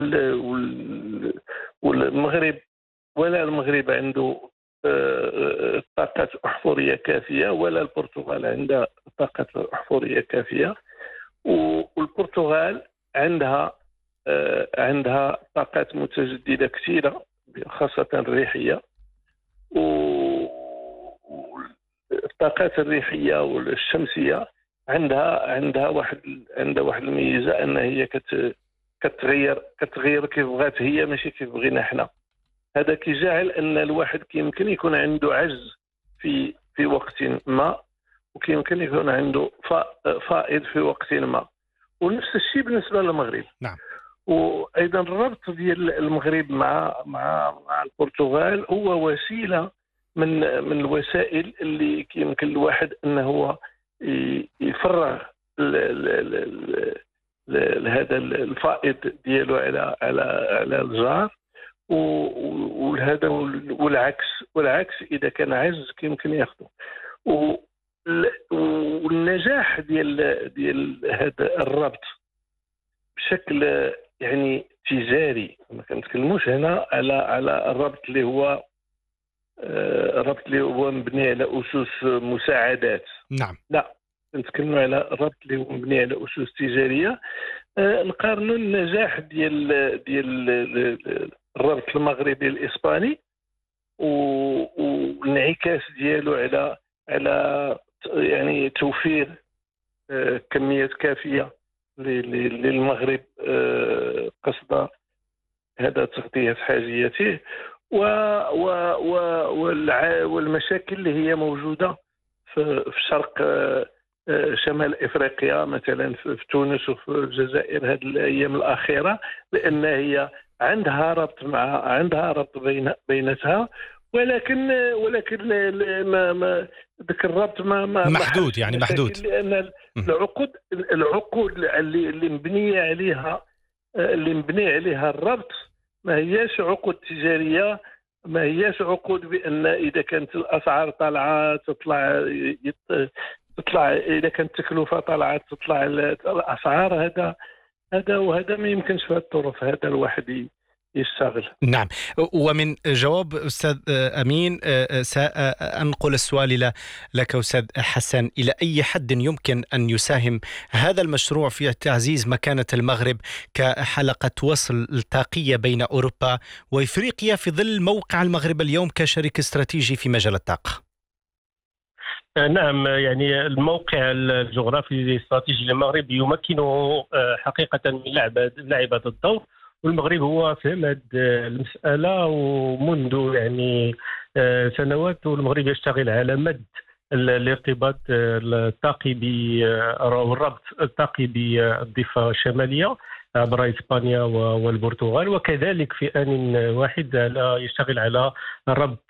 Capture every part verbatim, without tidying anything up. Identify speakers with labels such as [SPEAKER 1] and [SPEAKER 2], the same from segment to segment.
[SPEAKER 1] والمغرب ولا المغرب عنده آه، طاقة أحفورية كافية، ولا البرتغال عندها طاقة أحفورية كافية. والبرتغال عندها آه، عندها طاقات متجددة كثيرة خاصة الريحية. والطاقات الريحية والشمسية عندها عندها واحد عندها واحد الميزة أن هي كت كتغير كتغير كيف بغات هي، ماشي كيف بغينا حنا. هذا كيجعل ان الواحد كيمكن يكون عنده عجز في في وقت ما، وكيمكن يكون عنده فائض في وقت ما. ونفس الشيء بالنسبه للمغرب.
[SPEAKER 2] نعم.
[SPEAKER 1] وايضا الربط ديال المغرب مع مع مع البرتغال هو وسيله من من الوسائل اللي كيمكن الواحد انه هو يفرغ هذا الفائض ديالو على على على الجار، وهذا والعكس والعكس اذا كان عجز كيمكن ياخذه. والنجاح ديال ديال هذا الربط بشكل يعني تجاري، ما كنتكلموش هنا على على الربط اللي هو الربط اللي هو مبني على اسس مساعدات.
[SPEAKER 2] نعم.
[SPEAKER 1] لا، نتكلموا على الربط اللي هو مبني على اسس تجاريه. نقارنوا النجاح ديال ديال الربط المغربي الاسباني والانعكاس ديالو على على يعني توفير كميات كافيه للمغرب قصد هذا تغطيه حاجياته، والمشاكل اللي هي موجوده في شرق شمال افريقيا، مثلا في تونس وفي الجزائر هذه الايام الاخيره، لان هي عندها ربط مع عندها ربط بين بيناتها، ولكن ولكن ما ما ذاك الربط ما ما
[SPEAKER 2] محدود، يعني محدود،
[SPEAKER 1] لان العقود العقود اللي اللي مبنيه عليها اللي مبني عليها الربط ما هياش عقود تجاريه، ما هياش عقود بان اذا كانت الاسعار طالعه تطلع تطلع اذا كانت التكلفه طالعه تطلع الاسعار. هذا هذا وهذا ما يمكنش في الظروف هذا الواحد يشتغل.
[SPEAKER 2] نعم. ومن جواب أستاذ أمين سأنقل السؤال لك أستاذ حسن: إلى أي حد يمكن أن يساهم هذا المشروع في تعزيز مكانة المغرب كحلقة وصل طاقية بين أوروبا وإفريقيا في ظل موقع المغرب اليوم كشريك استراتيجي في مجال الطاقة؟
[SPEAKER 3] نعم، يعني الموقع الجغرافي الاستراتيجي للمغرب يمكنه حقيقة من لعبة الدور، والمغرب هو فهم هذه المسألة ومنذ يعني سنوات، والمغرب يشتغل على مد الارتباط الطاقي والربط الطاقي بالضفة الشمالية عبر إسبانيا والبرتغال، وكذلك في آن واحد يشتغل على ربط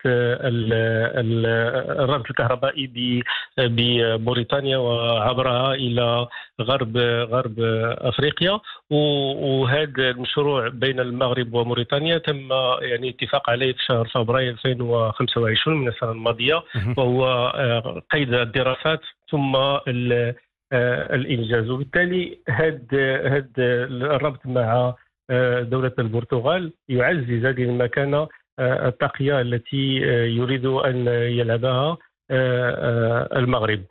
[SPEAKER 3] الربط الكهربائي بموريتانيا وعبرها إلى غرب غرب أفريقيا. وهذا المشروع بين المغرب وموريتانيا تم يعني اتفاق عليه في شهر فبراير ألفين وخمسة وعشرين من السنة الماضية، وهو قيد الدراسات ثم الإنجاز. وبالتالي هذا هذا الربط مع دولة البرتغال يعزز هذه المكانة الطاقية التي يريد أن يلعبها المغرب.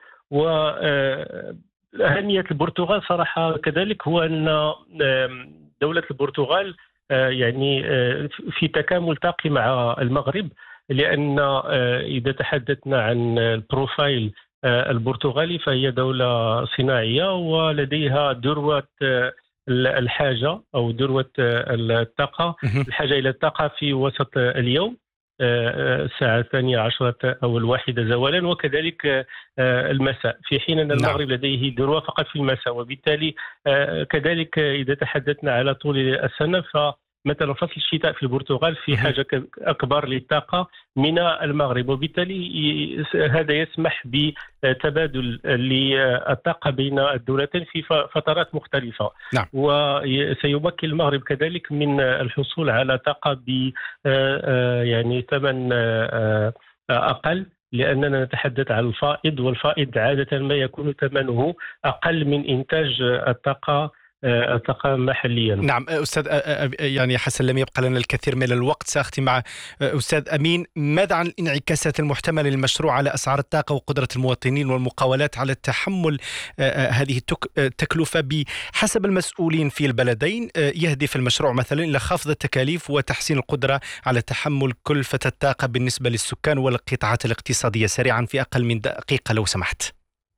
[SPEAKER 3] وأهمية البرتغال صراحة كذلك هو أن دولة البرتغال يعني في تكامل طاقي مع المغرب، لأن إذا تحدثنا عن البروفايل البرتغالي فهي دولة صناعية ولديها ذروة الحاجة أو ذروة الطاقة الحاجة إلى الطاقة في وسط اليوم الساعة الثانية عشرة أو الواحدة زوالا، وكذلك المساء، في حين أن المغرب لديه ذروة فقط في المساء. وبالتالي كذلك إذا تحدثنا على طول السنة ف مثلا فصل الشتاء في البرتغال في حاجة أكبر للطاقة من المغرب، وبالتالي هذا يسمح بتبادل للطاقة بين الدولتين في فترات مختلفة.
[SPEAKER 2] نعم.
[SPEAKER 3] وسيمكن المغرب كذلك من الحصول على طاقة ب يعني ثمن أقل، لأننا نتحدث عن الفائض، والفائض عادة ما يكون ثمنه أقل من إنتاج الطاقة الطاقة محليا.
[SPEAKER 2] نعم أستاذ يعني حسن، لم يبقى لنا الكثير من الوقت، سأختم مع أستاذ أمين. ماذا عن الانعكاسات المحتملة للمشروع على أسعار الطاقة وقدرة المواطنين والمقاولات على تحمل هذه التكلفة؟ بحسب المسؤولين في البلدين يهدف المشروع مثلا إلى خفض التكاليف وتحسين القدرة على تحمل كلفة الطاقة بالنسبة للسكان والقطاعات الاقتصادية. سريعا في أقل من دقيقة لو سمحت.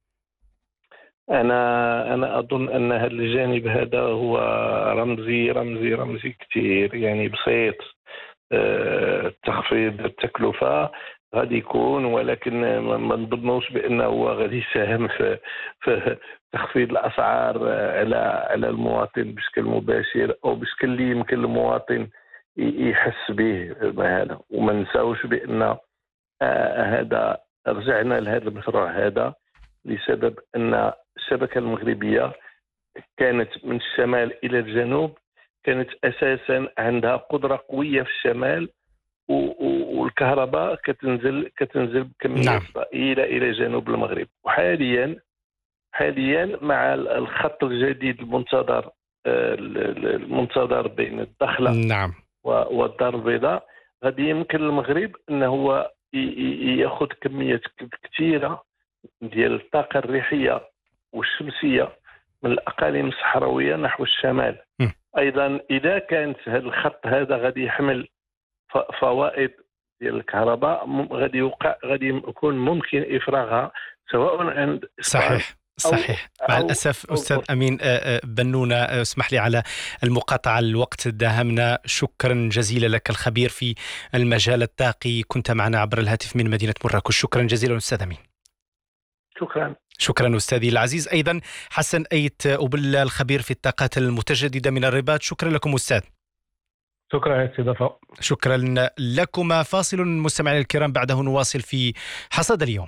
[SPEAKER 1] أنا أنا أظن أن هذا الجانب هذا هو رمزي رمزي رمزي كثير، يعني بسيط. أه تخفيض التكلفة غادي يكون، ولكن ما نظنوش بأنه هو غادي يساهم في, في تخفيض الأسعار على على المواطن بشكل مباشر أو بشكل اللي يمكن المواطن يحس به هذا. وما نساوش بأن آه هذا رجعنا لهذا المشروع هذا لسبب أن الشبكة المغربية كانت من الشمال إلى الجنوب، كانت أساسا عندها قدرة قوية في الشمال، والكهرباء كتنزل كتنزل بكميات
[SPEAKER 2] نعم.
[SPEAKER 1] ضئيلة إلى جنوب المغرب. وحاليا حاليا مع الخط الجديد المنتظر المنتظر بين الدخلة
[SPEAKER 2] نعم.
[SPEAKER 1] والدار البيضاء، غادي يمكن المغرب أنه هو يأخذ كميات كثيرة ديال الطاقة الريحية والشمسية من الأقاليم الصحراوية نحو الشمال.
[SPEAKER 2] م.
[SPEAKER 1] أيضا إذا كانت هذا الخط هذا غادي يحمل فوائد ديال الكهرباء، غادي يوقع غادي يكون ممكن إفراغها سواء عند
[SPEAKER 2] صحيح صحيح أو مع الأسف أو أستاذ أو أمين بنونة، اسمح لي على المقاطعة، الوقت داهمنا. شكرا جزيلا لك، الخبير في المجال الطاقي، كنت معنا عبر الهاتف من مدينة مراكش. شكرا جزيلا أستاذ أمين.
[SPEAKER 1] شكرا
[SPEAKER 2] شكرا أستاذي العزيز. أيضا حسن أيت أوبلا، الخبير في الطاقات المتجددة من الرباط. شكرا لكم أستاذ.
[SPEAKER 3] شكرا على الاستضافة.
[SPEAKER 2] شكرا لكم. فاصل مستمعينا الكرام، بعده نواصل في حصاد اليوم.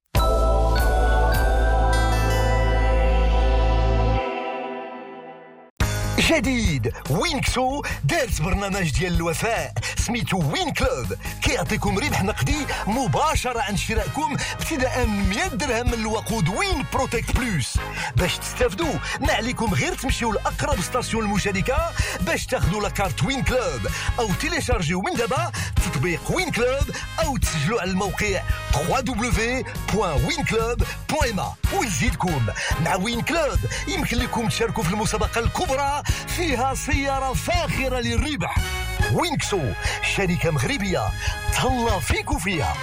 [SPEAKER 4] جديد وينكسو دارت برنامج ديال الوفاء سميتو وين كلوب، كيعطيكم ربح نقدي مباشرة عند شرائكم ابتداء من مية درهم من الوقود وين بروتكت بلوس. باش تستافدوا ما عليكم غير تمشيو لأقرب ستاسيون المشاركة باش تاخذوا لاكارت وين كلوب، أو تيليشارجيو من دابا تطبيق وين كلوب، أو تسجلوا على الموقع دبليو دبليو دبليو بوان وين كلوب بوان ام ا. ونزيدكم مع وين كلوب يمكن لكم تشاركوا في المسابقة الكبرى فيها سيارة فاخرة للربح. وينكسو شركة مغربية تهلا فيكو فيها.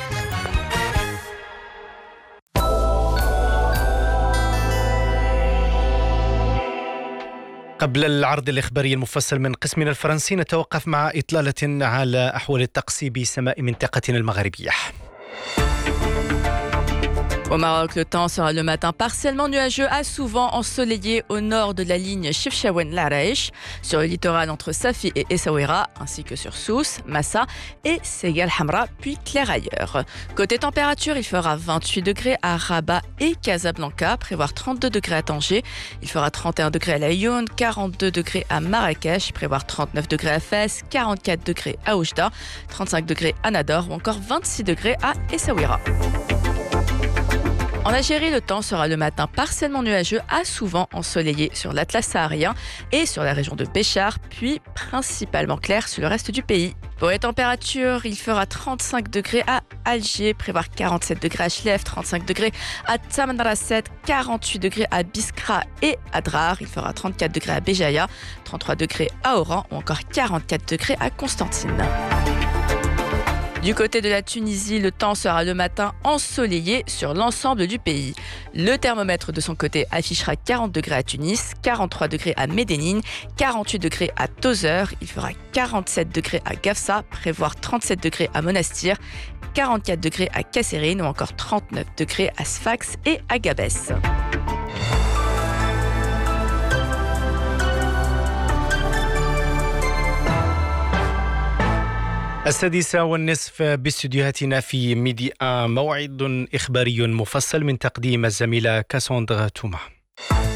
[SPEAKER 2] قبل العرض الإخباري المفصل من قسمنا الفرنسي، نتوقف مع إطلالة على أحوال الطقس بسماء منطقتنا المغربية.
[SPEAKER 5] Au Maroc, le temps sera le matin partiellement nuageux à souvent ensoleillé au nord de la ligne Chefchaouen-Laraïch, sur le littoral entre Safi et Essaouira, ainsi que sur Sousse, Massa et Segal Hamra, puis clair ailleurs. Côté température, il fera vingt-huit degrés à Rabat et Casablanca, prévoir trente-deux degrés à Tanger, il fera trente et un degrés à Laayoune, quarante-deux degrés à Marrakech, prévoir trente-neuf degrés à Fès, quarante-quatre degrés à Oujda, trente-cinq degrés à Nador ou encore vingt-six degrés à Essaouira. En Algérie, le temps sera le matin partiellement nuageux à souvent ensoleillé sur l'Atlas saharien et sur la région de Béchar, puis principalement clair sur le reste du pays. Pour les températures, il fera trente-cinq degrés à Alger, prévoir quarante-sept degrés à Chlef, trente-cinq degrés à Tamanrasset, quarante-huit degrés à Biskra et à Drar, il fera trente-quatre degrés à Béjaïa, trente-trois degrés à Oran ou encore quarante-quatre degrés à Constantine. Du côté de la Tunisie, le temps sera le matin ensoleillé sur l'ensemble du pays. Le thermomètre de son côté affichera quarante degrés à Tunis, quarante-trois degrés à Médénine, quarante-huit degrés à Tozeur, il fera quarante-sept degrés à Gafsa, prévoir trente-sept degrés à Monastir, quarante-quatre degrés à Kasserine ou encore trente-neuf degrés à Sfax et à Gabès.
[SPEAKER 2] السادسة والنصف باستديوهاتنا في ميديا، موعد إخباري مفصل من تقديم الزميلة كاسوندرا توما.